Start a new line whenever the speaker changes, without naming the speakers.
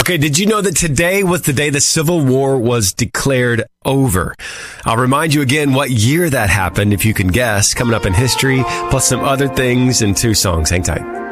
Okay, did you know that today was the day the Civil War was declared over? I'll remind you again what year that happened, if you can guess, coming up in history, plus some other things and 2 songs. Hang tight.